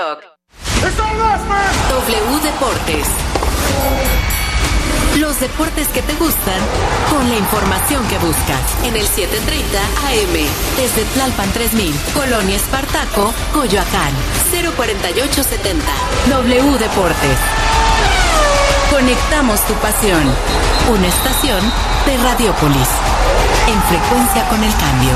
TikTok. W Deportes. Los deportes que te gustan con la información que buscas en el 7:30 AM desde Tlalpan 3000, Colonia Espartaco, Coyoacán, 04870. W Deportes. Conectamos tu pasión. Una estación de Radiopolis. En frecuencia con el cambio.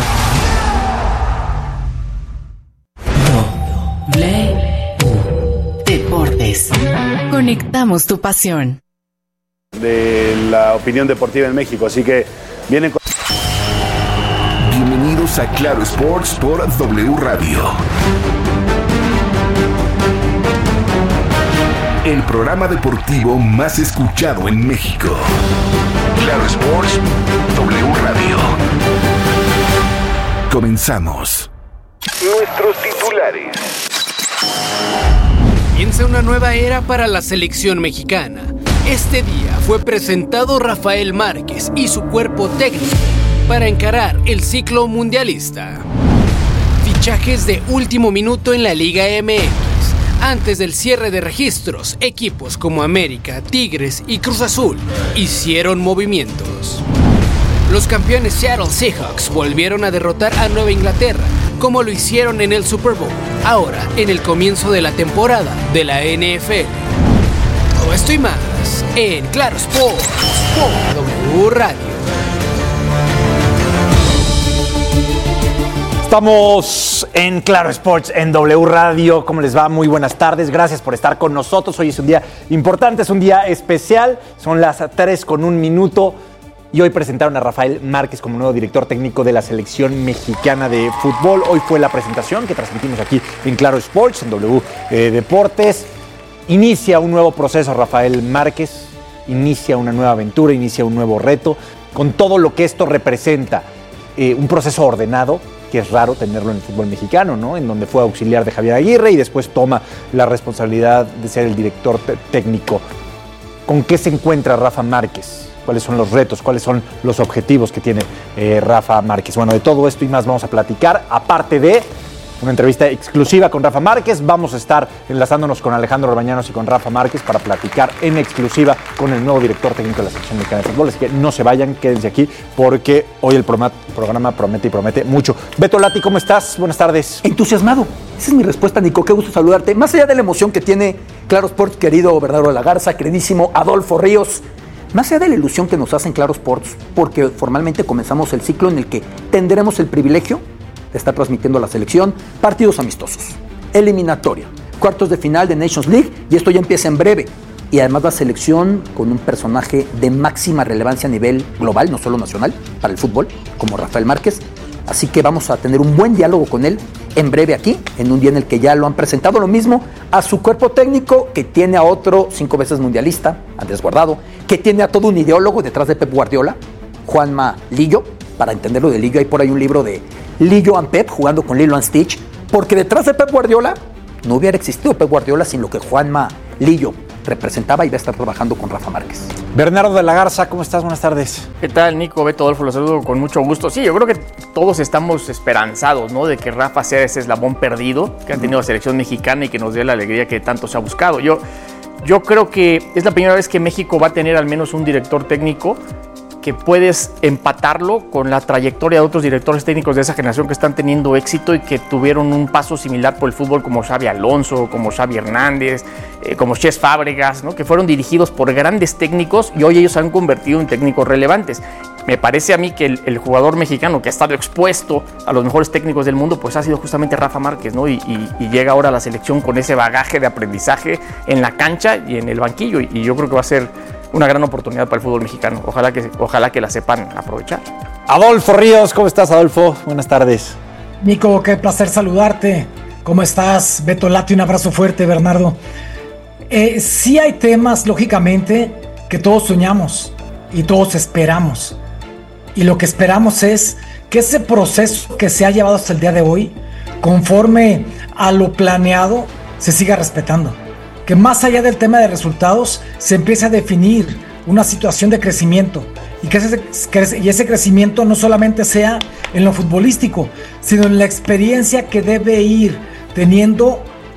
W Deportes. Conectamos tu pasión. De la opinión deportiva en México, así que vienen con... Bienvenidos a Claro Sports por W Radio. El programa deportivo más escuchado en México. Claro Sports, W Radio. Comenzamos. Nuestros titulares. Comienza una nueva era para la selección mexicana. Este día fue presentado Rafael Márquez y su cuerpo técnico para encarar el ciclo mundialista. Fichajes de último minuto en la Liga MX. Antes del cierre de registros, equipos como América, Tigres y Cruz Azul hicieron movimientos. Los campeones Seattle Seahawks volvieron a derrotar a Nueva Inglaterra, como lo hicieron en el Super Bowl, ahora en el comienzo de la temporada de la NFL. Todo esto y más en Claro Sports por W Radio. Estamos en Claro Sports, en W Radio. ¿Cómo les va? Muy buenas tardes. Gracias por estar con nosotros. Hoy es un día importante, es un día especial. Son las 3:01 y hoy presentaron a Rafael Márquez como nuevo director técnico de la selección mexicana de fútbol. Hoy fue la presentación que transmitimos aquí en Claro Sports, en W Deportes. Inicia un nuevo proceso Rafael Márquez, inicia una nueva aventura, inicia un nuevo reto, con todo lo que esto representa. Un proceso ordenado, que es raro tenerlo en el fútbol mexicano, ¿no? En donde fue auxiliar de Javier Aguirre y después toma la responsabilidad de ser el director técnico. ¿Con qué se encuentra Rafa Márquez? ¿Cuáles son los retos? ¿Cuáles son los objetivos que tiene Rafa Márquez? Bueno, de todo esto y más vamos a platicar, aparte de una entrevista exclusiva con Rafa Márquez. Vamos a estar enlazándonos con Alejandro Orbañanos y con Rafa Márquez para platicar en exclusiva con el nuevo director técnico de la selección mexicana de fútbol. Así que no se vayan, quédense aquí porque hoy el programa promete mucho. Beto Lati, ¿cómo estás? Buenas tardes. Entusiasmado. Esa es mi respuesta, Nico. Qué gusto saludarte. Más allá de la emoción que tiene Claro Sports, querido Bernardo de la Garza, queridísimo Adolfo Ríos, más allá de la ilusión que nos hacen Claro Sports, porque formalmente comenzamos el ciclo en el que tendremos el privilegio está transmitiendo a la selección partidos amistosos, eliminatoria, cuartos de final de Nations League, y esto ya empieza en breve. Y además la selección con un personaje de máxima relevancia a nivel global, no solo nacional, para el fútbol, como Rafael Márquez. Así que vamos a tener un buen diálogo con él en breve aquí, en un día en el que ya lo han presentado lo mismo a su cuerpo técnico, que tiene a otro 5 veces mundialista, Andrés Guardado, que tiene a todo un ideólogo detrás de Pep Guardiola, Juanma Lillo. Para entenderlo de Lillo, hay por ahí un libro de Lillo and Pep, jugando con Lilo and Stitch, porque detrás de Pep Guardiola no hubiera existido Pep Guardiola sin lo que Juanma Lillo representaba, y va a estar trabajando con Rafa Márquez. Bernardo de la Garza, ¿cómo estás? Buenas tardes. ¿Qué tal, Nico? Beto, Adolfo, los saludo con mucho gusto. Sí, yo creo que todos estamos esperanzados, ¿no?, de que Rafa sea ese eslabón perdido que ha tenido la selección mexicana y que nos dé la alegría que tanto se ha buscado. Yo creo que es la primera vez que México va a tener al menos un director técnico que puedes empatarlo con la trayectoria de otros directores técnicos de esa generación que están teniendo éxito y que tuvieron un paso similar por el fútbol, como Xavi Alonso, como Xavi Hernández, como Cesc Fábregas, ¿no?, que fueron dirigidos por grandes técnicos y hoy ellos se han convertido en técnicos relevantes. Me parece a mí que el jugador mexicano que ha estado expuesto a los mejores técnicos del mundo, pues ha sido justamente Rafa Márquez, ¿no? Y llega ahora a la selección con ese bagaje de aprendizaje en la cancha y en el banquillo, y yo creo que va a ser una gran oportunidad para el fútbol mexicano. Ojalá que la sepan aprovechar. Adolfo Ríos, ¿cómo estás, Adolfo? Buenas tardes. Nico, qué placer saludarte. ¿Cómo estás? Beto Lati, un abrazo fuerte, Bernardo. Sí hay temas, lógicamente, que todos soñamos y todos esperamos. Y lo que esperamos es que ese proceso que se ha llevado hasta el día de hoy, conforme a lo planeado, se siga respetando. Que más allá del tema de resultados, se empiece a definir una situación de crecimiento. Y que ese crecimiento no solamente sea en lo futbolístico, sino en la experiencia que debe ir teniendo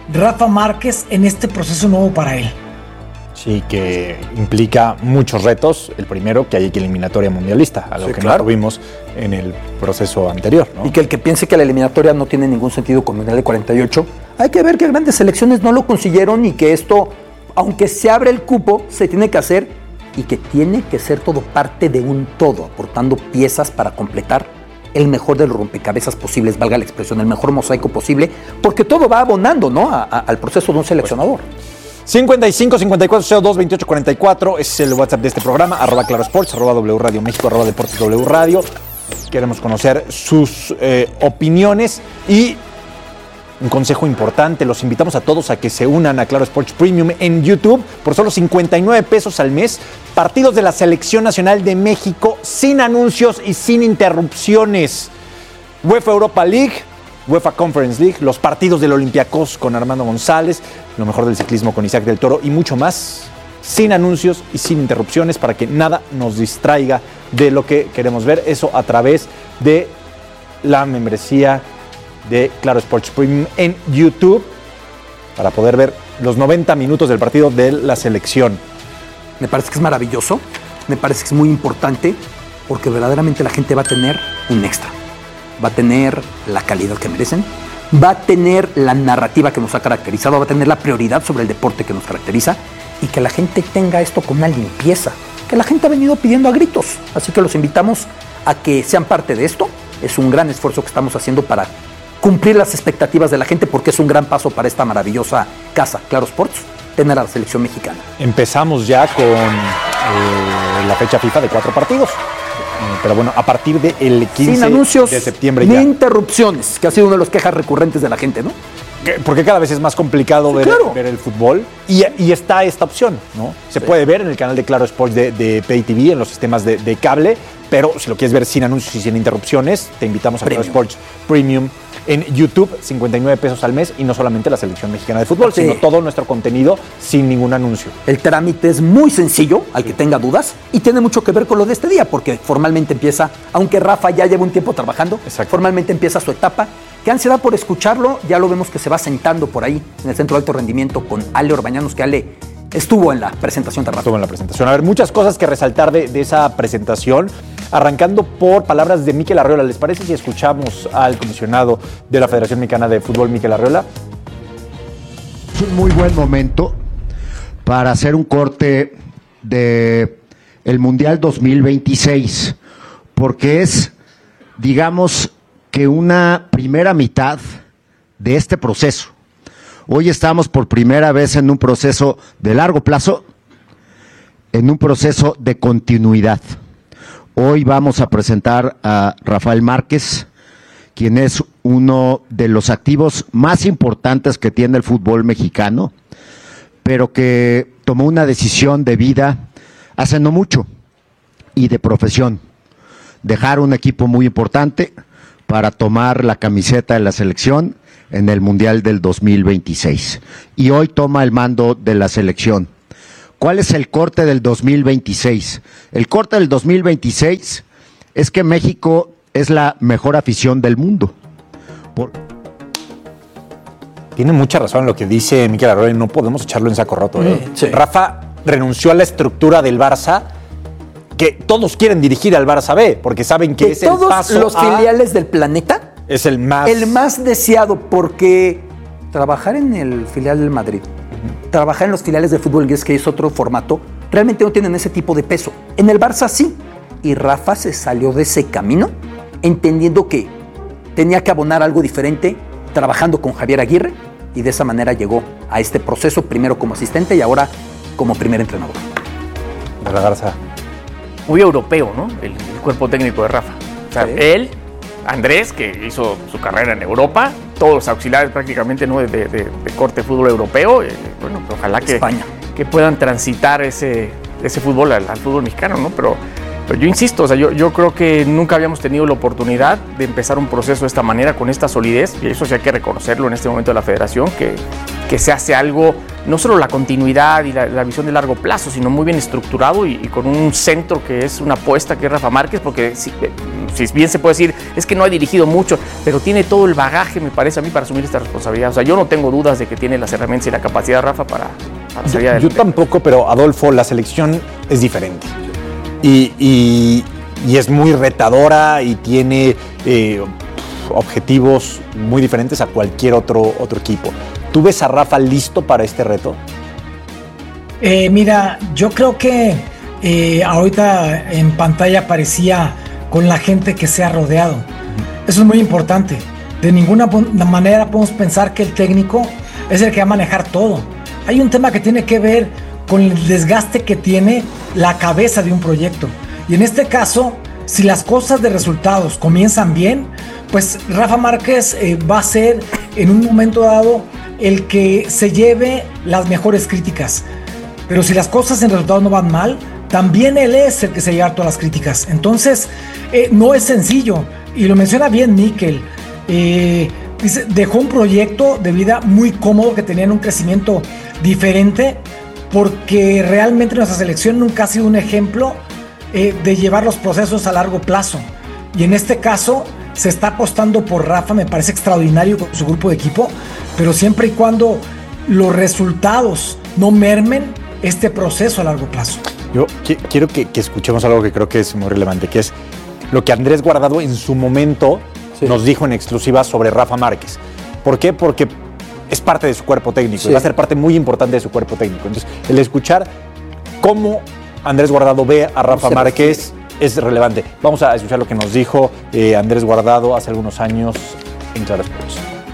Rafa Márquez en este proceso nuevo para él? Sí, que implica muchos retos. El primero, que hay eliminatoria mundialista, a lo que claro. no tuvimos en el proceso anterior, ¿no? Y que el que piense que la eliminatoria no tiene ningún sentido con Mundial de 48, hay que ver que grandes selecciones no lo consiguieron y que esto, aunque se abre el cupo, se tiene que hacer y que tiene que ser todo parte de un todo, aportando piezas para completar el mejor de los rompecabezas posibles, valga la expresión, el mejor mosaico posible, porque todo va abonando, ¿no? al proceso de un seleccionador. 55 54 02 28 44 es el WhatsApp de este programa, @clarosports, @W Radio México, @Deportes W Radio. Queremos conocer sus opiniones y un consejo importante, los invitamos a todos a que se unan a Claro Sports Premium en YouTube por solo 59 pesos al mes. Partidos de la Selección Nacional de México sin anuncios y sin interrupciones. UEFA Europa League, UEFA Conference League, los partidos del Olympiacos con Armando González, lo mejor del ciclismo con Isaac del Toro y mucho más, sin anuncios y sin interrupciones para que nada nos distraiga de lo que queremos ver. Eso a través de la membresía de Claro Sports Premium en YouTube para poder ver los 90 minutos del partido de la selección. Me parece que es maravilloso, me parece que es muy importante porque verdaderamente la gente va a tener un extra. Va a tener la calidad que merecen, va a tener la narrativa que nos ha caracterizado, va a tener la prioridad sobre el deporte que nos caracteriza y que la gente tenga esto con una limpieza que la gente ha venido pidiendo a gritos. Así que los invitamos a que sean parte de esto. Es un gran esfuerzo que estamos haciendo para cumplir las expectativas de la gente porque es un gran paso para esta maravillosa casa, Claro Sports, tener a la selección mexicana. Empezamos ya con la fecha FIFA de 4 partidos. Pero bueno, a partir del 15 sin anuncios, de septiembre ni ya. interrupciones, que ha sido una de las quejas recurrentes de la gente, ¿no? Porque cada vez es más complicado ver el fútbol y está esta opción, ¿no? Se puede ver en el canal de Claro Sports de Pay TV, en los sistemas de cable, pero si lo quieres ver sin anuncios y sin interrupciones, te invitamos a Claro Sports Premium en YouTube, 59 pesos al mes, y no solamente la selección mexicana de fútbol, sino todo nuestro contenido sin ningún anuncio. El trámite es muy sencillo, al que tenga dudas, y tiene mucho que ver con lo de este día, porque formalmente empieza, aunque Rafa ya lleva un tiempo trabajando, formalmente empieza su etapa. Qué ansiedad por escucharlo, ya lo vemos que se va sentando por ahí en el Centro de Alto Rendimiento con Ale Orbañanos, que Ale estuvo en la presentación de Rafa. Estuvo en la presentación. A ver, muchas cosas que resaltar de esa presentación, arrancando por palabras de Mikel Arriola. ¿Les parece si escuchamos al comisionado de la Federación Mexicana de Fútbol, Mikel Arriola? Es un muy buen momento para hacer un corte de el Mundial 2026, porque es, digamos, que una primera mitad de este proceso. Hoy estamos por primera vez en un proceso de largo plazo, en un proceso de continuidad. Hoy vamos a presentar a Rafael Márquez, quien es uno de los activos más importantes que tiene el fútbol mexicano, pero que tomó una decisión de vida hace no mucho y de profesión, dejar un equipo muy importante para tomar la camiseta de la selección en el Mundial del 2026. Y hoy toma el mando de la selección. ¿Cuál es el corte del 2026? El corte del 2026 es que México es la mejor afición del mundo. Tiene mucha razón en lo que dice Mikel Arriola, no podemos echarlo en saco roto. Sí. Rafa renunció a la estructura del Barça, que todos quieren dirigir al Barça B, porque saben que es el paso todos los filiales del planeta es el más deseado, porque trabajar en el filial del Madrid, trabajar en los filiales de fútbol inglés, que es otro formato, realmente no tienen ese tipo de peso. En el Barça sí, y Rafa se salió de ese camino, entendiendo que tenía que abonar algo diferente, trabajando con Javier Aguirre, y de esa manera llegó a este proceso, primero como asistente y ahora como primer entrenador. De la Garza. Muy europeo, ¿no? El cuerpo técnico de Rafa. O sea, él, Andrés, que hizo su carrera en Europa, todos los auxiliares prácticamente, ¿no? de corte fútbol europeo. Bueno, ojalá que puedan transitar ese fútbol al fútbol mexicano, ¿no? Pero yo insisto, o sea, yo creo que nunca habíamos tenido la oportunidad de empezar un proceso de esta manera, con esta solidez, y eso sí hay que reconocerlo en este momento de la federación, que se hace algo, no solo la continuidad y la visión de largo plazo, sino muy bien estructurado y con un centro que es una apuesta, que es Rafa Márquez, porque si bien se puede decir, es que no ha dirigido mucho, pero tiene todo el bagaje, me parece a mí, para asumir esta responsabilidad. O sea, yo no tengo dudas de que tiene las herramientas y la capacidad, Rafa, para salir adelante. Yo tampoco, pero Adolfo, la selección es diferente. Y es muy retadora y tiene objetivos muy diferentes a cualquier otro equipo. ¿Tú ves a Rafa listo para este reto? Mira, yo creo que ahorita en pantalla aparecía con la gente que se ha rodeado. Eso es muy importante. De ninguna manera podemos pensar que el técnico es el que va a manejar todo. Hay un tema que tiene que ver con el desgaste que tiene la cabeza de un proyecto. Y en este caso, si las cosas de resultados comienzan bien, pues Rafa Márquez va a ser en un momento dado el que se lleve las mejores críticas. Pero si las cosas en resultados no van mal, también él es el que se lleva todas las críticas. Entonces, no es sencillo. Y lo menciona bien Mikel. Dice, dejó un proyecto de vida muy cómodo, que tenían un crecimiento diferente, porque realmente nuestra selección nunca ha sido un ejemplo de llevar los procesos a largo plazo. Y en este caso se está apostando por Rafa, me parece extraordinario con su grupo de equipo, pero siempre y cuando los resultados no mermen este proceso a largo plazo. Yo quiero que escuchemos algo que creo que es muy relevante, que es lo que Andrés Guardado en su momento nos dijo en exclusiva sobre Rafa Márquez. ¿Por qué? Porque es parte de su cuerpo técnico, va a ser parte muy importante de su cuerpo técnico. Entonces, el escuchar cómo Andrés Guardado ve a Rafa Márquez es relevante. Vamos a escuchar lo que nos dijo Andrés Guardado hace algunos años en Claro Sports.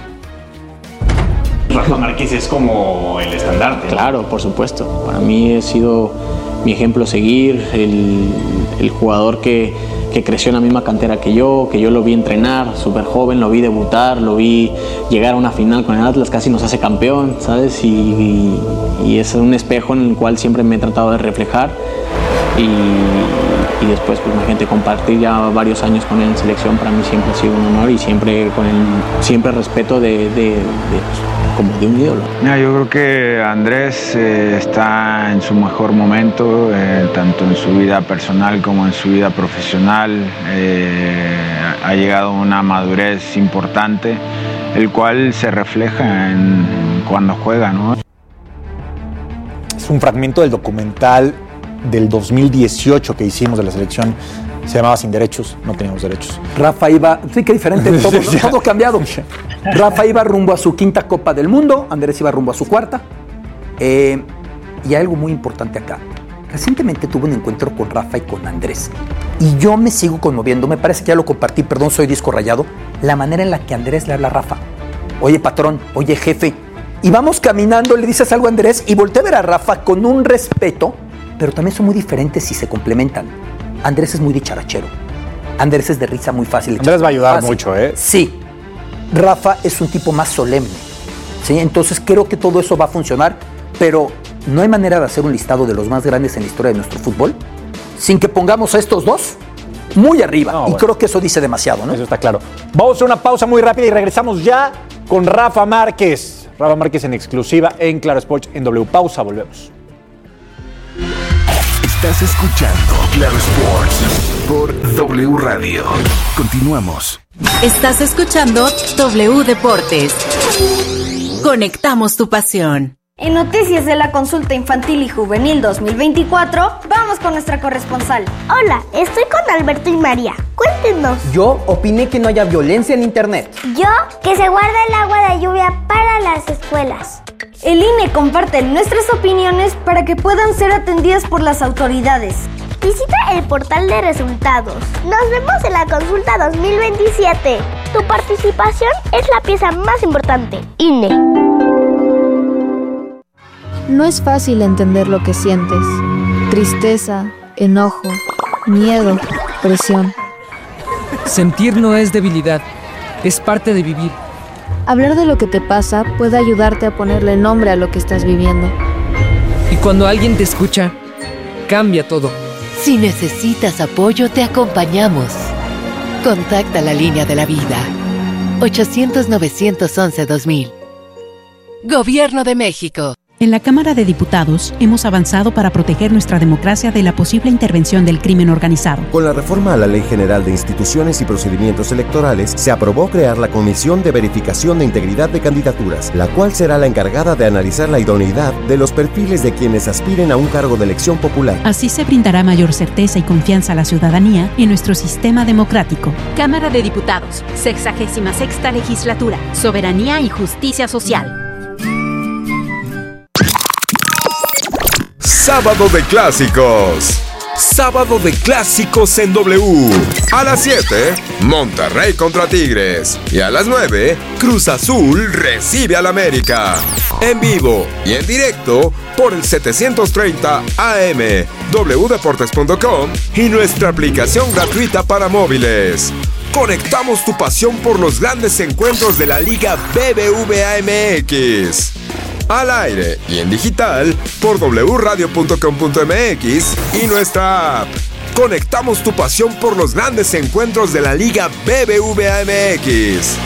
Rafa Márquez es como el estandarte. Claro, por supuesto. Para mí ha sido mi ejemplo a seguir, el jugador que creció en la misma cantera que yo lo vi entrenar, súper joven, lo vi debutar, lo vi llegar a una final con el Atlas, casi nos hace campeón, ¿sabes? Y es un espejo en el cual siempre me he tratado de reflejar. Y después, pues imagínate, compartir ya varios años con él en selección, para mí siempre ha sido un honor y siempre con el respeto como de un ídolo. Mira, yo creo que Andrés está en su mejor momento, tanto en su vida personal como en su vida profesional. Ha llegado a una madurez importante, el cual se refleja cuando juega, ¿no? Es un fragmento del documental del 2018 que hicimos de la selección. Se llamaba Sin Derechos, no teníamos derechos. Rafa iba, sí, qué diferente, todo cambiado. Rafa iba rumbo a su 5ª Copa del Mundo, Andrés iba rumbo a su 4ª. Y hay algo muy importante acá. Recientemente tuve un encuentro con Rafa y con Andrés. Y yo me sigo conmoviendo, me parece que ya lo compartí, perdón, soy disco rayado, la manera en la que Andrés le habla a Rafa. Oye, patrón, oye, jefe. Y vamos caminando, le dices algo a Andrés y volteé a ver a Rafa con un respeto, pero también son muy diferentes y se complementan. Andrés es muy dicharachero. Andrés es de risa muy fácil. Andrés va a ayudar mucho, ¿eh? Sí. Rafa es un tipo más solemne. ¿Sí? Entonces creo que todo eso va a funcionar, pero no hay manera de hacer un listado de los más grandes en la historia de nuestro fútbol sin que pongamos a estos dos muy arriba. No, y creo que eso dice demasiado, ¿no? Eso está claro. Vamos a hacer una pausa muy rápida y regresamos ya con Rafa Márquez. Rafa Márquez en exclusiva en Claro Sports en W. Pausa, volvemos. Estás escuchando Claro Sports por W Radio. Continuamos. Estás escuchando W Deportes. Conectamos tu pasión. En noticias de la consulta infantil y juvenil 2024, vamos con nuestra corresponsal. Hola, estoy con Alberto y María. Cuéntenos. Yo opiné que no haya violencia en internet. Yo, que se guarde el agua de lluvia para las escuelas. El INE comparte nuestras opiniones para que puedan ser atendidas por las autoridades. Visita el portal de resultados. Nos vemos en la consulta 2027. Tu participación es la pieza más importante. INE. No es fácil entender lo que sientes. Tristeza, enojo, miedo, presión. Sentir no es debilidad, es parte de vivir. Hablar de lo que te pasa puede ayudarte a ponerle nombre a lo que estás viviendo. Y cuando alguien te escucha, cambia todo. Si necesitas apoyo, te acompañamos. Contacta la línea de la vida. 800-911-2000. Gobierno de México. En la Cámara de Diputados hemos avanzado para proteger nuestra democracia de la posible intervención del crimen organizado. Con la reforma a la Ley General de Instituciones y Procedimientos Electorales, se aprobó crear la Comisión de Verificación de Integridad de Candidaturas, la cual será la encargada de analizar la idoneidad de los perfiles de quienes aspiren a un cargo de elección popular. Así se brindará mayor certeza y confianza a la ciudadanía en nuestro sistema democrático. Cámara de Diputados, 66ª Legislatura, Soberanía y Justicia Social. Sábado de Clásicos. Sábado de Clásicos en W. A las 7, Monterrey contra Tigres. Y a las 9, Cruz Azul recibe al América. En vivo y en directo por el 730 AM, wdeportes.com y nuestra aplicación gratuita para móviles. Conectamos tu pasión por los grandes encuentros de la Liga BBVA MX. Al aire y en digital por wradio.com.mx y nuestra app. Conectamos tu pasión por los grandes encuentros de la Liga BBVA MX.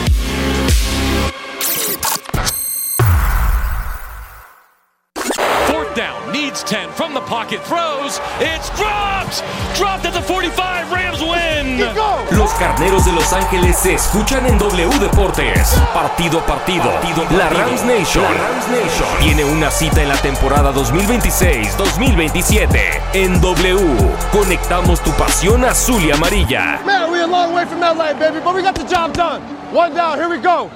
Fourth down, needs 10 from the pocket, throws, it's dropped! Dropped at the 45, Rams win! Los Carneros de Los Ángeles se escuchan en W Deportes. Partido a partido. La Rams Nation tiene una cita en la temporada 2026-2027. En W, conectamos tu pasión azul y amarilla. Man, we're a long way from that line, baby, but we got the job done. One down, here we go.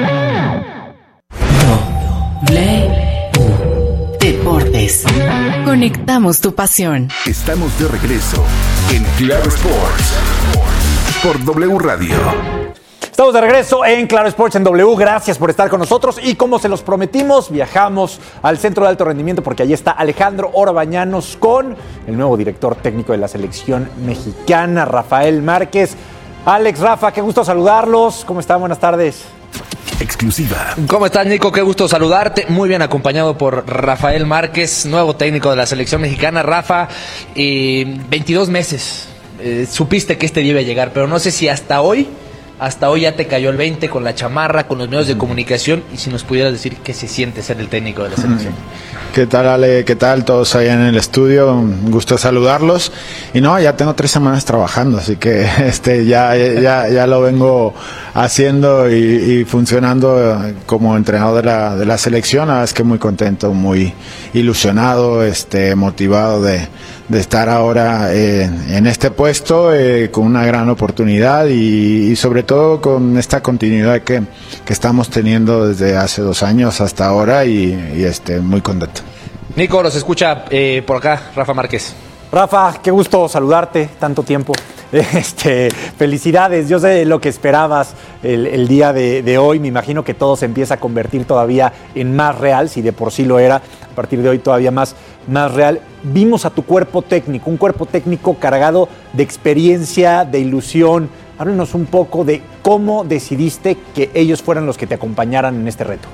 Deportes. Conectamos tu pasión. Estamos de regreso en Claro Sports por W Radio. Estamos de regreso en Claro Sports en W. Gracias por estar con nosotros. Y como se los prometimos, viajamos al Centro de Alto Rendimiento porque allí está Alejandro Orbañanos con el nuevo director técnico de la selección mexicana, Rafael Márquez. Alex, Rafa, qué gusto saludarlos. ¿Cómo están? Buenas tardes. Exclusiva. ¿Cómo estás, Nico? Qué gusto saludarte. Muy bien acompañado por Rafael Márquez, nuevo técnico de la selección mexicana. Rafa, 22 meses. Supiste que este día iba a llegar, pero no sé si hasta hoy ya te cayó el 20 con la chamarra, con los medios de comunicación, y si nos pudieras decir qué se siente ser el técnico de la selección. ¿Qué tal, Ale? ¿Qué tal? Todos allá en el estudio, un gusto saludarlos. Y no, ya tengo 3 semanas trabajando, así que ya lo vengo haciendo y funcionando como entrenador de la selección. La verdad es que muy contento, muy ilusionado, motivado de estar ahora en este puesto con una gran oportunidad y sobre todo con esta continuidad que estamos teniendo desde hace 2 años hasta ahora y muy contento. Nico, los escucha por acá Rafa Márquez. Rafa, qué gusto saludarte, tanto tiempo. Felicidades, yo sé lo que esperabas el día de hoy. Me imagino que todo se empieza a convertir todavía en más real, si de por sí lo era, a partir de hoy todavía más real. Vimos a tu cuerpo técnico, un cuerpo técnico cargado de experiencia, de ilusión. Háblanos un poco de cómo decidiste que ellos fueran los que te acompañaran en este reto.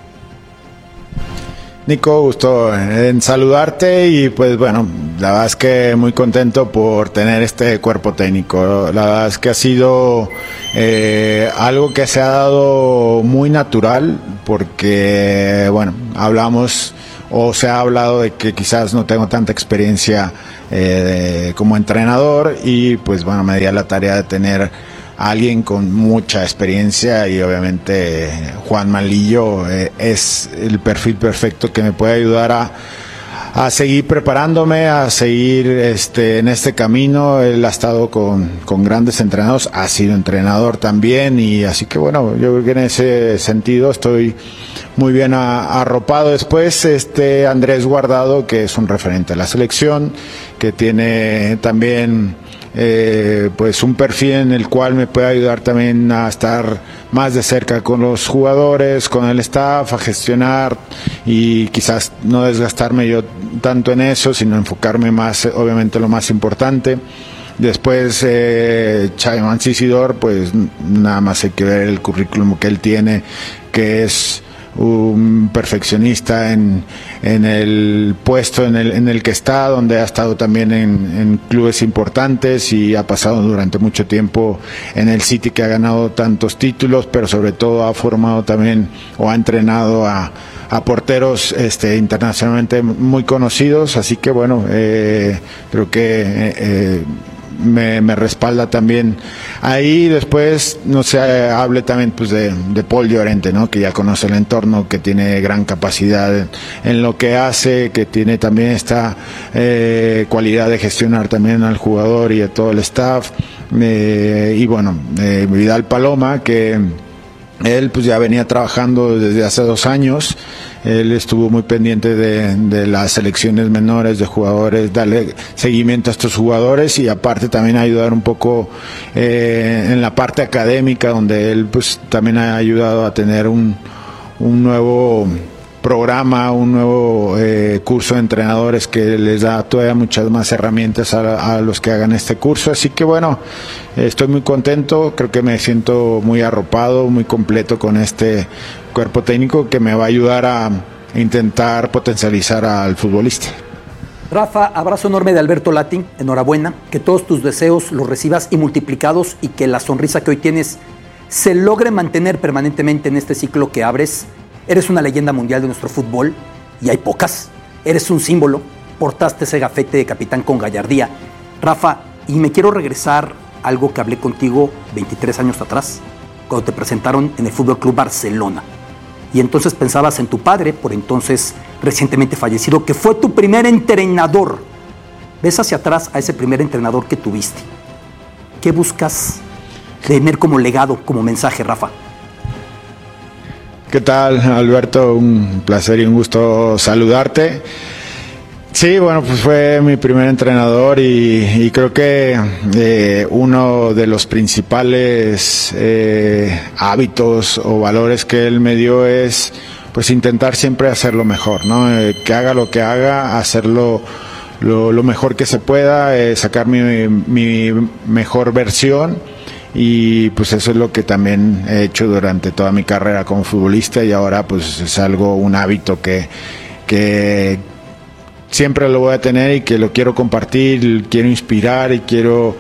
Nico, gusto en saludarte y pues bueno, la verdad es que muy contento por tener este cuerpo técnico. La verdad es que ha sido algo que se ha dado muy natural porque, bueno, hablamos o se ha hablado de que quizás no tengo tanta experiencia como entrenador y pues bueno, me di a la tarea de tener a alguien con mucha experiencia y obviamente Juan Malillo es el perfil perfecto que me puede ayudar a seguir preparándome, a seguir en este camino. Él ha estado con grandes entrenados, ha sido entrenador también y así que bueno, yo creo que en ese sentido estoy muy bien arropado. Después Andrés Guardado, que es un referente de la selección, que tiene también pues un perfil en el cual me puede ayudar también a estar más de cerca con los jugadores, con el staff, a gestionar y quizás no desgastarme yo tanto en eso, sino enfocarme más, obviamente, lo más importante. Después Xavi Mancisidor, pues nada más hay que ver el currículum que él tiene, que es un perfeccionista en el puesto en el que está, donde ha estado también en clubes importantes y ha pasado durante mucho tiempo en el City, que ha ganado tantos títulos, pero sobre todo ha formado también o ha entrenado a a porteros internacionalmente muy conocidos, así que bueno, creo que me respalda también ahí. Después, no sé, hable también pues de Paul Llorente, ¿no? Que ya conoce el entorno, que tiene gran capacidad en lo que hace, que tiene también esta cualidad de gestionar también al jugador y a todo el staff, y bueno, Vidal Paloma, que él pues ya venía trabajando desde hace 2 años. Él estuvo muy pendiente de las selecciones menores de jugadores, darle seguimiento a estos jugadores y aparte también ayudar un poco en la parte académica, donde él pues también ha ayudado a tener un nuevo programa, un nuevo curso de entrenadores que les da todavía muchas más herramientas a los que hagan este curso. Así que bueno, estoy muy contento, creo que me siento muy arropado, muy completo con este cuerpo técnico que me va a ayudar a intentar potencializar al futbolista. Rafa, abrazo enorme de Alberto Lati, enhorabuena, que todos tus deseos los recibas y multiplicados y que la sonrisa que hoy tienes se logre mantener permanentemente en este ciclo que abres. Eres una leyenda mundial de nuestro fútbol y hay pocas. Eres un símbolo, portaste ese gafete de capitán con gallardía. Rafa, y me quiero regresar a algo que hablé contigo 23 años atrás, cuando te presentaron en el Fútbol Club Barcelona. Y entonces pensabas en tu padre, por entonces recientemente fallecido, que fue tu primer entrenador. Ves hacia atrás a ese primer entrenador que tuviste. ¿Qué buscas tener como legado, como mensaje, Rafa? ¿Qué tal, Alberto? Un placer y un gusto saludarte. Sí, bueno, pues fue mi primer entrenador y creo que uno de los principales hábitos o valores que él me dio es pues intentar siempre hacerlo mejor, ¿no? Que haga lo que haga, hacerlo lo mejor que se pueda, sacar mi mejor versión. Y pues eso es lo que también he hecho durante toda mi carrera como futbolista y ahora pues es un hábito que siempre lo voy a tener y que lo quiero compartir, quiero inspirar y quiero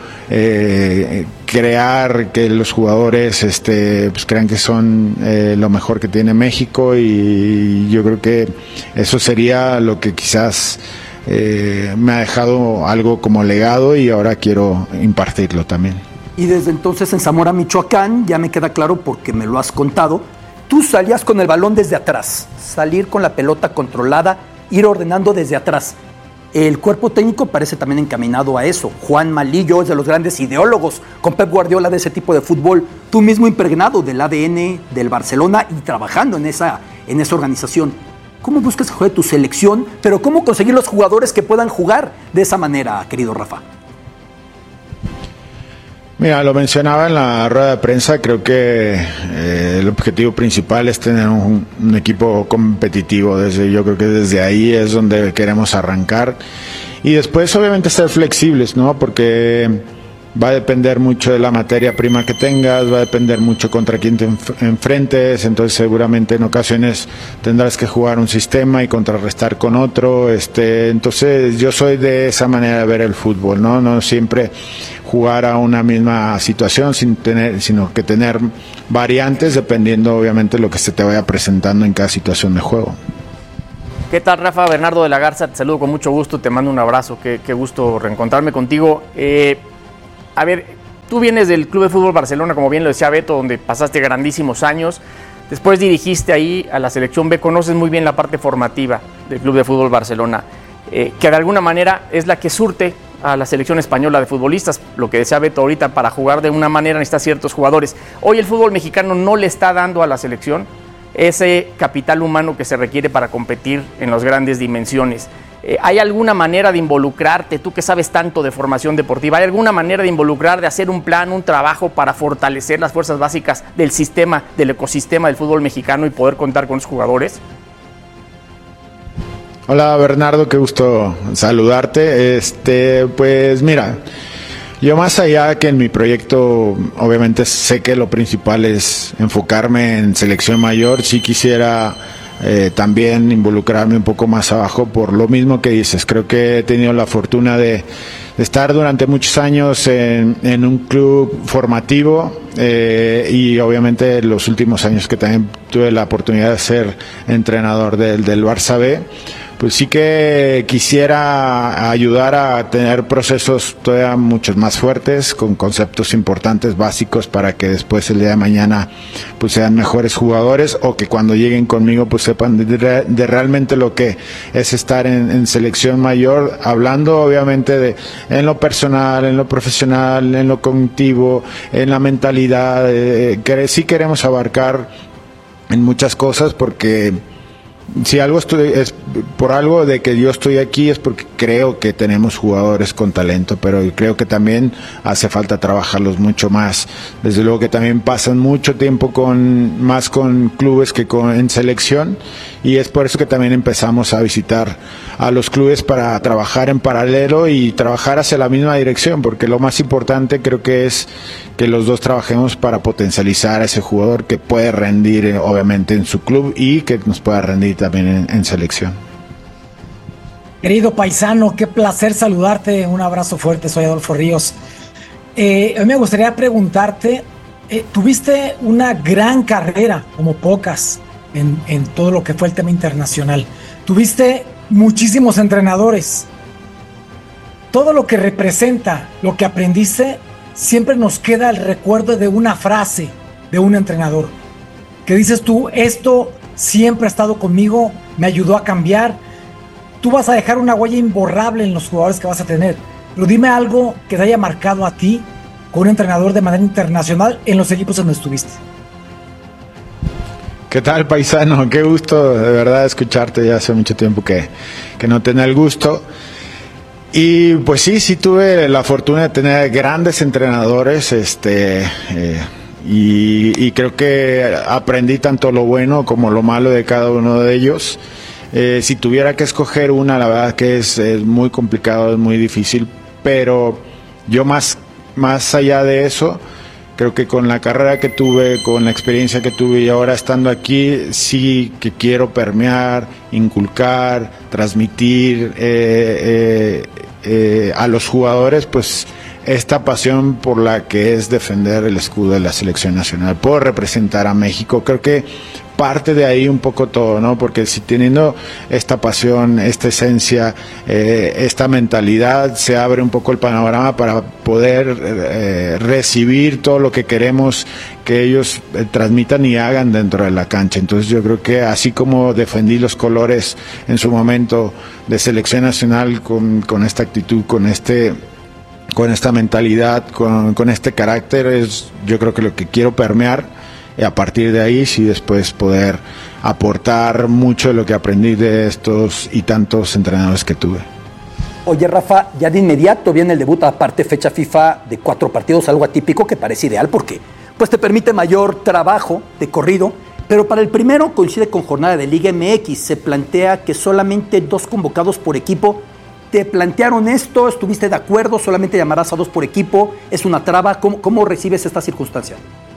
crear que los jugadores pues crean que son lo mejor que tiene México y yo creo que eso sería lo que quizás me ha dejado algo como legado y ahora quiero impartirlo también. Y desde entonces en Zamora, Michoacán, ya me queda claro porque me lo has contado, tú salías con el balón desde atrás, salir con la pelota controlada, ir ordenando desde atrás. El cuerpo técnico parece también encaminado a eso. Juan Malillo es de los grandes ideólogos con Pep Guardiola de ese tipo de fútbol. Tú mismo impregnado del ADN del Barcelona y trabajando en esa organización. ¿Cómo buscas que juegue tu selección? Pero ¿cómo conseguir los jugadores que puedan jugar de esa manera, querido Rafa? Mira, lo mencionaba en la rueda de prensa, creo que el objetivo principal es tener un equipo competitivo, yo creo que desde ahí es donde queremos arrancar y después obviamente ser flexibles, ¿no? Porque va a depender mucho de la materia prima que tengas, va a depender mucho contra quién te enfrentes, entonces seguramente en ocasiones tendrás que jugar un sistema y contrarrestar con otro, entonces yo soy de esa manera de ver el fútbol, no siempre jugar a una misma situación sino que tener variantes dependiendo obviamente de lo que se te vaya presentando en cada situación de juego. ¿Qué tal, Rafa? Bernardo de la Garza, te saludo con mucho gusto, te mando un abrazo, qué gusto reencontrarme contigo. A ver, tú vienes del Club de Fútbol Barcelona, como bien lo decía Beto, donde pasaste grandísimos años. Después dirigiste ahí a la Selección B, conoces muy bien la parte formativa del Club de Fútbol Barcelona, que de alguna manera es la que surte a la selección española de futbolistas. Lo que decía Beto ahorita, para jugar de una manera necesita ciertos jugadores. Hoy el fútbol mexicano no le está dando a la selección ese capital humano que se requiere para competir en las grandes dimensiones. ¿Hay alguna manera de involucrarte, tú que sabes tanto de formación deportiva, hay alguna manera de involucrar, de hacer un plan, un trabajo para fortalecer las fuerzas básicas del sistema, del ecosistema del fútbol mexicano y poder contar con los jugadores? Hola Bernardo, qué gusto saludarte. Pues mira, yo más allá que en mi proyecto, obviamente sé que lo principal es enfocarme en selección mayor, sí quisiera también involucrarme un poco más abajo por lo mismo que dices. Creo que he tenido la fortuna de estar durante muchos años en un club formativo y obviamente los últimos años que también tuve la oportunidad de ser entrenador del Barça B, pues sí que quisiera ayudar a tener procesos todavía muchos más fuertes, con conceptos importantes, básicos, para que después el día de mañana pues sean mejores jugadores, o que cuando lleguen conmigo pues sepan de realmente lo que es estar en selección mayor, hablando obviamente en lo personal, en lo profesional, en lo cognitivo, en la mentalidad, que sí queremos abarcar en muchas cosas, porque si algo es por algo de que yo estoy aquí, es porque creo que tenemos jugadores con talento, pero creo que también hace falta trabajarlos mucho más. Desde luego que también pasan mucho tiempo más con clubes que en selección, y es por eso que también empezamos a visitar a los clubes para trabajar en paralelo y trabajar hacia la misma dirección, porque lo más importante creo que es que los dos trabajemos para potencializar a ese jugador que puede rendir obviamente en su club y que nos pueda rendir también en selección. Querido paisano, qué placer saludarte, un abrazo fuerte, soy Adolfo Ríos. A mí me gustaría preguntarte, tuviste una gran carrera, como pocas, en todo lo que fue el tema internacional. Tuviste muchísimos entrenadores. Todo lo que representa, lo que aprendiste, siempre nos queda el recuerdo de una frase de un entrenador, que dices tú, esto siempre ha estado conmigo, me ayudó a cambiar. Tú vas a dejar una huella imborrable en los jugadores que vas a tener, pero dime algo que te haya marcado a ti con un entrenador de manera internacional en los equipos donde estuviste. ¿Qué tal, paisano? Qué gusto de verdad escucharte, ya hace mucho tiempo que no tenía el gusto. Y pues sí tuve la fortuna de tener grandes entrenadores, y creo que aprendí tanto lo bueno como lo malo de cada uno de ellos. Si tuviera que escoger una, la verdad que es muy complicado, es muy difícil, pero yo más allá de eso, creo que con la carrera que tuve, con la experiencia que tuve y ahora estando aquí, sí que quiero permear, inculcar, transmitir a los jugadores pues esta pasión por la que es defender el escudo de la selección nacional, por representar a México. Creo que parte de ahí un poco todo, ¿no? Porque si teniendo esta pasión, esta esencia, esta mentalidad, se abre un poco el panorama para poder recibir todo lo que queremos que ellos transmitan y hagan dentro de la cancha. Entonces yo creo que así como defendí los colores en su momento de selección nacional con esta actitud, con esta mentalidad, con este carácter, yo creo que lo que quiero permear, y a partir de ahí sí después poder aportar mucho de lo que aprendí de estos y tantos entrenadores que tuve. Oye, Rafa, ya de inmediato viene el debut, aparte fecha FIFA de 4 partidos, algo atípico que parece ideal porque pues te permite mayor trabajo de corrido, pero para el primero coincide con jornada de Liga MX, se plantea que solamente 2 convocados por equipo. ¿Te plantearon esto? ¿Estuviste de acuerdo? ¿Solamente llamarás a 2 por equipo? ¿Es una traba? ¿Cómo recibes esta circunstancia?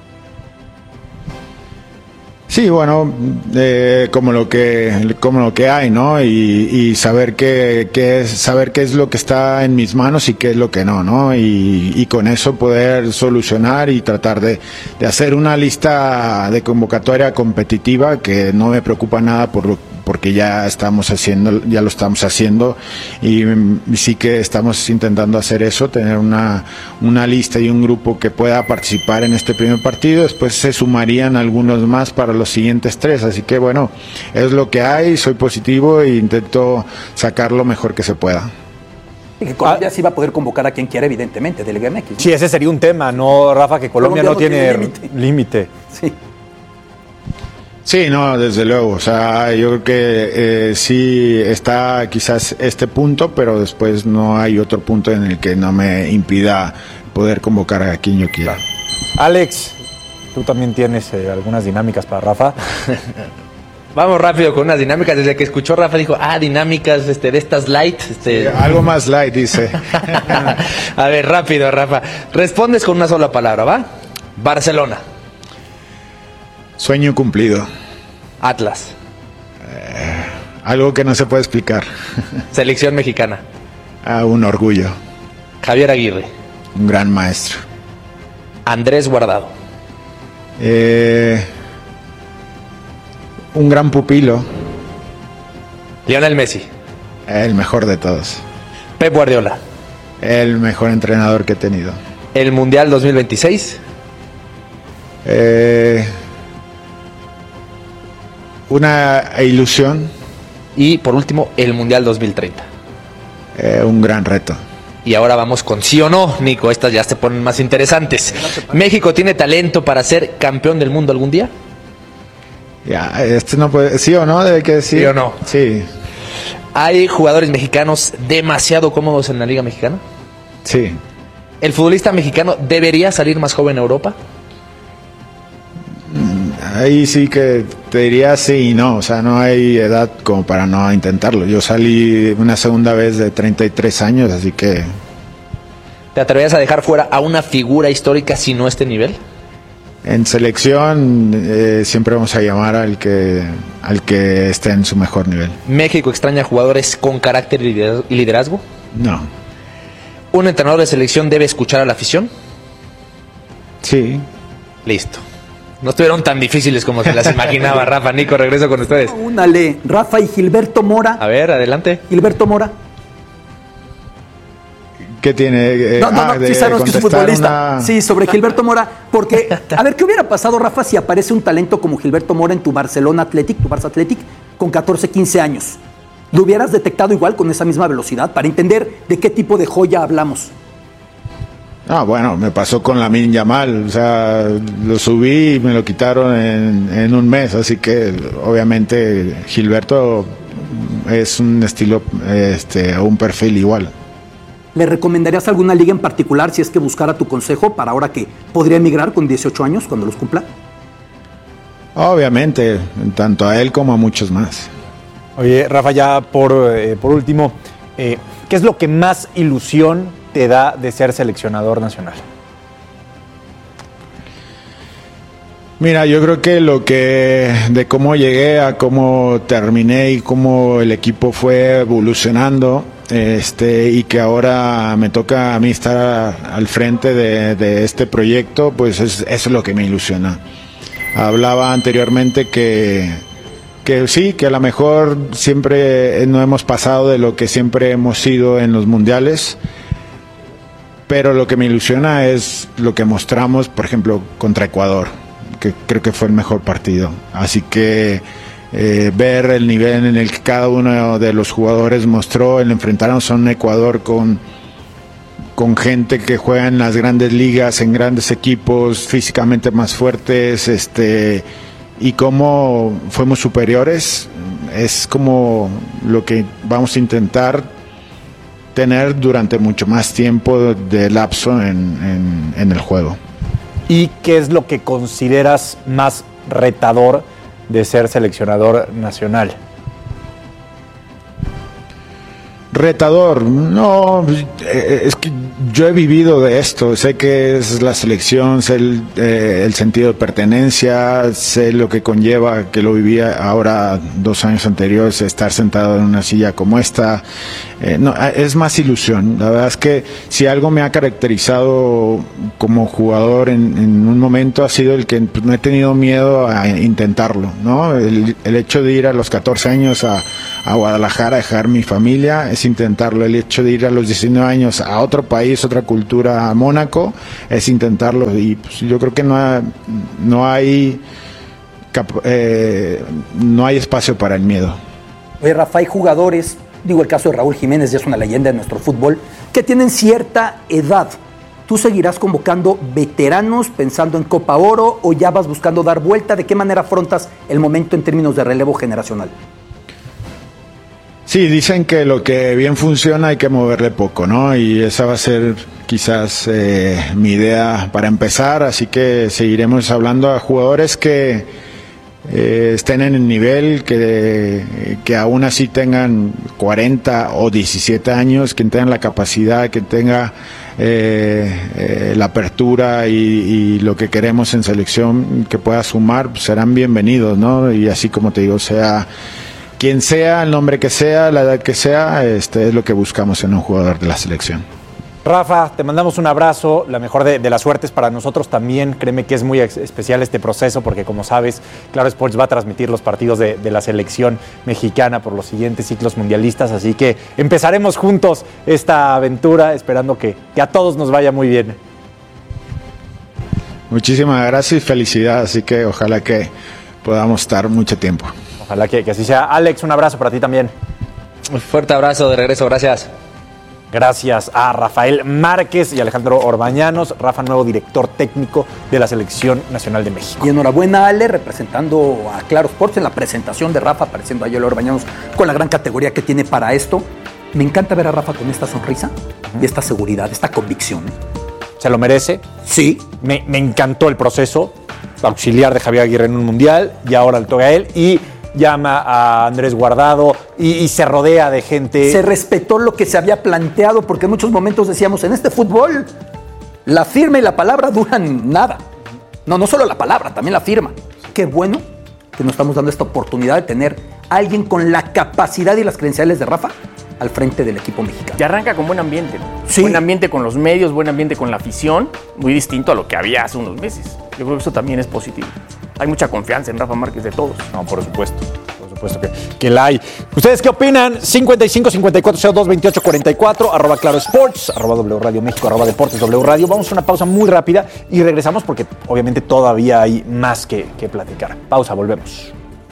Sí, bueno, como lo que hay, ¿no? Y saber qué es lo que está en mis manos y qué es lo que no, y con eso poder solucionar y tratar de hacer una lista de convocatoria competitiva, que no me preocupa nada porque ya lo estamos haciendo, y sí que estamos intentando hacer eso, tener una lista y un grupo que pueda participar en este primer partido. Después se sumarían algunos más para los siguientes 3, así que bueno, es lo que hay, soy positivo e intento sacar lo mejor que se pueda. Y que Colombia sí va a poder convocar a quien quiera, evidentemente, de Liga MX, ¿no? Sí, ese sería un tema, ¿no, Rafa? Que Colombia no tiene límite. Sí. Sí, no, desde luego, o sea, yo creo que sí está quizás este punto, pero después no hay otro punto en el que no me impida poder convocar a quien yo quiera. Alex, tú también tienes algunas dinámicas para Rafa. Vamos rápido con unas dinámicas. Desde que escuchó Rafa dijo, dinámicas de estas light. Sí, algo más light, dice. A ver, rápido, Rafa. Respondes con una sola palabra, ¿va? Barcelona. Sueño cumplido. Atlas. Algo que no se puede explicar. Selección mexicana. Un orgullo. Javier Aguirre. Un gran maestro. Andrés Guardado. Un gran pupilo. Lionel Messi. El mejor de todos. Pep Guardiola. El mejor entrenador que he tenido. El Mundial 2026. Una ilusión. Y por último, el Mundial 2030. Un gran reto. Y ahora vamos con sí o no, Nico. Estas ya se ponen más interesantes. ¿México tiene talento para ser campeón del mundo algún día? Ya, no puede. ¿Sí o no? Debe que decir. ¿Sí o no? Sí. ¿Hay jugadores mexicanos demasiado cómodos en la Liga Mexicana? Sí. ¿El futbolista mexicano debería salir más joven a Europa? Ahí sí que te diría sí y no. O sea, no hay edad como para no intentarlo. Yo salí una segunda vez de 33 años, así que... ¿Te atreverías a dejar fuera a una figura histórica si no este nivel? En selección siempre vamos a llamar al que esté en su mejor nivel. ¿México extraña jugadores con carácter y liderazgo? No. ¿Un entrenador de selección debe escuchar a la afición? Sí. Listo. No estuvieron tan difíciles como se las imaginaba, Rafa. Nico, regreso con ustedes. Únale, Rafa y Gilberto Mora. A ver, adelante. Gilberto Mora. ¿Qué tiene? Sí sabemos que es futbolista. Sí, sobre Gilberto Mora. Porque, a ver, ¿qué hubiera pasado, Rafa, si aparece un talento como Gilberto Mora en tu Barcelona Athletic, tu Barça Athletic, con 14, 15 años? ¿Lo hubieras detectado igual con esa misma velocidad para entender de qué tipo de joya hablamos? Bueno, me pasó con Lamine Yamal. O sea, lo subí y me lo quitaron en un mes. Así que, obviamente, Gilberto es un estilo, un perfil igual. ¿Le recomendarías alguna liga en particular si es que buscara tu consejo para ahora que podría emigrar con 18 años cuando los cumpla? Obviamente, tanto a él como a muchos más. Oye, Rafa, ya por último, ¿qué es lo que más ilusión te da de ser seleccionador nacional? Mira, yo creo que de cómo llegué a cómo terminé y cómo el equipo fue evolucionando, y que ahora me toca a mí estar al frente de este proyecto, pues eso es lo que me ilusiona. Hablaba anteriormente que sí, que a lo mejor siempre no hemos pasado de lo que siempre hemos sido en los mundiales, pero lo que me ilusiona es lo que mostramos, por ejemplo, contra Ecuador, que creo que fue el mejor partido. Así que ver el nivel en el que cada uno de los jugadores mostró, el enfrentarnos a un Ecuador con gente que juega en las grandes ligas, en grandes equipos, físicamente más fuertes, y cómo fuimos superiores, es como lo que vamos a intentar tener durante mucho más tiempo de lapso en el juego. ¿Y qué es lo que consideras más retador de ser seleccionador nacional? Retador, no, es que yo he vivido de esto, sé que es la selección, sé el sentido de pertenencia, sé lo que conlleva, que lo vivía ahora 2 años anteriores, estar sentado en una silla como esta. No, es más ilusión. La verdad es que si algo me ha caracterizado como jugador en un momento ha sido el que no he tenido miedo a intentarlo, ¿no? El hecho de ir a los 14 años a Guadalajara a dejar mi familia es intentarlo. El hecho de ir a los 19 años a otro país, otra cultura, a Mónaco, es intentarlo. Y pues, yo creo que no hay espacio para el miedo. Oye, Rafa, hay jugadores, digo el caso de Raúl Jiménez, ya es una leyenda de nuestro fútbol, que tienen cierta edad. ¿Tú seguirás convocando veteranos pensando en Copa Oro o ya vas buscando dar vuelta? ¿De qué manera afrontas el momento en términos de relevo generacional? Sí, dicen que lo que bien funciona hay que moverle poco, ¿no? Y esa va a ser quizás mi idea para empezar, así que seguiremos hablando a jugadores que estén en el nivel, que aún así tengan 40 o 17 años, que tengan la capacidad, que tenga la apertura y lo que queremos en selección, que pueda sumar, pues serán bienvenidos, ¿no? Y así como te digo, sea quien sea, el nombre que sea, la edad que sea, es lo que buscamos en un jugador de la selección. Rafa, te mandamos un abrazo, la mejor de las suertes para nosotros también. Créeme que es muy especial este proceso porque, como sabes, Claro Sports va a transmitir los partidos de la selección mexicana por los siguientes ciclos mundialistas, así que empezaremos juntos esta aventura esperando que a todos nos vaya muy bien. Muchísimas gracias y felicidades, así que ojalá que podamos estar mucho tiempo. Ojalá que así sea. Alex, un abrazo para ti también. Un fuerte abrazo de regreso, gracias. Gracias a Rafael Márquez y Alejandro Orbañanos, Rafa, nuevo director técnico de la Selección Nacional de México. Y enhorabuena, Ale, representando a Claro Sports en la presentación de Rafa, apareciendo a Yolo Orbañanos con la gran categoría que tiene para esto. Me encanta ver a Rafa con esta sonrisa y esta seguridad, esta convicción. ¿Se lo merece? Sí. Me encantó el proceso, auxiliar de Javier Aguirre en un mundial, y ahora le toca a él, y llama a Andrés Guardado y se rodea de gente. Se respetó lo que se había planteado, porque en muchos momentos decíamos, en este fútbol, la firma y la palabra duran nada. No solo la palabra, también la firma. Qué bueno que nos estamos dando esta oportunidad de tener a alguien con la capacidad y las credenciales de Rafa al frente del equipo mexicano. Y arranca con buen ambiente, ¿no? Sí. Buen ambiente con los medios, buen ambiente con la afición, muy distinto a lo que había hace unos meses. Yo creo que eso también es positivo. Hay mucha confianza en Rafa Márquez de todos. No, por supuesto que la hay. ¿Ustedes qué opinan? 55 54 02 28 44, arroba Claro Sports, arroba W Radio México, arroba Deportes W Radio. Vamos a una pausa muy rápida y regresamos porque obviamente todavía hay más que platicar. Pausa, volvemos.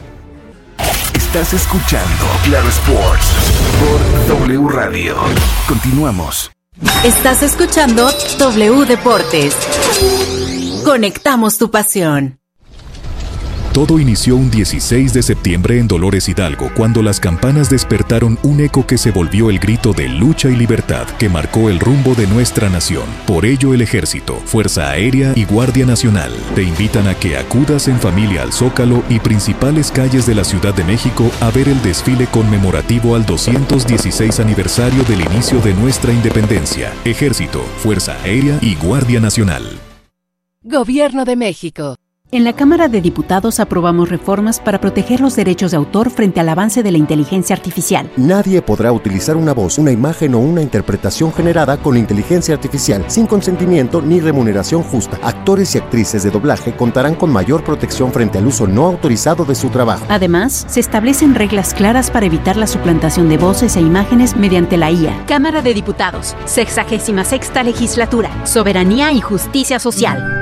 Estás escuchando Claro Sports por W Radio. Continuamos. Estás escuchando W Deportes. Conectamos tu pasión. Todo inició un 16 de septiembre en Dolores Hidalgo, cuando las campanas despertaron un eco que se volvió el grito de lucha y libertad que marcó el rumbo de nuestra nación. Por ello, el Ejército, Fuerza Aérea y Guardia Nacional te invitan a que acudas en familia al Zócalo y principales calles de la Ciudad de México a ver el desfile conmemorativo al 216 aniversario del inicio de nuestra independencia. Ejército, Fuerza Aérea y Guardia Nacional. Gobierno de México. En la Cámara de Diputados aprobamos reformas para proteger los derechos de autor frente al avance de la inteligencia artificial. Nadie podrá utilizar una voz, una imagen o una interpretación generada con inteligencia artificial sin consentimiento ni remuneración justa. Actores y actrices de doblaje contarán con mayor protección frente al uso no autorizado de su trabajo. Además, se establecen reglas claras para evitar la suplantación de voces e imágenes mediante la IA. Cámara de Diputados, 66ª Legislatura, Soberanía y Justicia Social.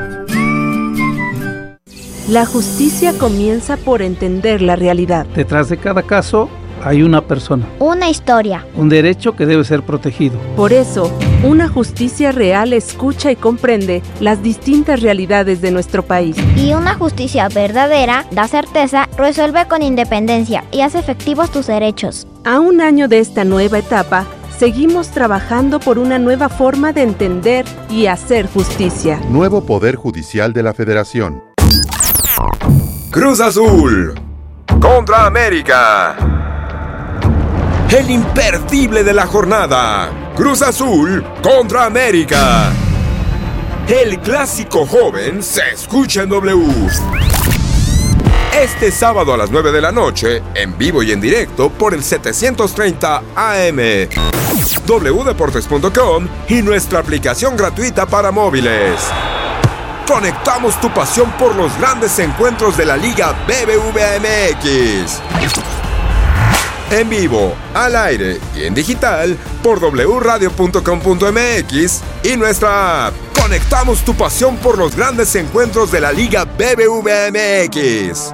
La justicia comienza por entender la realidad. Detrás de cada caso hay una persona. Una historia. Un derecho que debe ser protegido. Por eso, una justicia real escucha y comprende las distintas realidades de nuestro país. Y una justicia verdadera da certeza, resuelve con independencia y hace efectivos tus derechos. A un año de esta nueva etapa, seguimos trabajando por una nueva forma de entender y hacer justicia. Nuevo Poder Judicial de la Federación. Cruz Azul contra América. El imperdible de la jornada. Cruz Azul contra América. El clásico joven se escucha en W. Este sábado a las 9 de la noche, en vivo y en directo por el 730 AM. wdeportes.com y nuestra aplicación gratuita para móviles. Conectamos tu pasión por los grandes encuentros de la Liga BBVA MX. En vivo, al aire y en digital por wradio.com.mx y nuestra app. Conectamos tu pasión por los grandes encuentros de la Liga BBVA MX.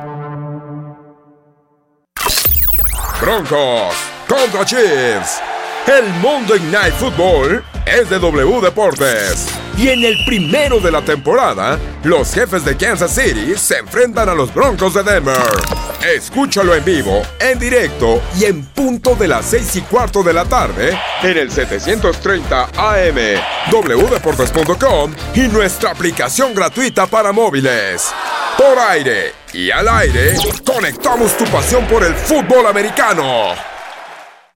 Broncos contra Chiefs. El Monday Night Football es de W Deportes. Y en el primero de la temporada, los Jefes de Kansas City se enfrentan a los Broncos de Denver. Escúchalo en vivo, en directo y en punto de las 6:15 de la tarde en el 730 AM, wdeportes.com y nuestra aplicación gratuita para móviles. Por aire y al aire, conectamos tu pasión por el fútbol americano.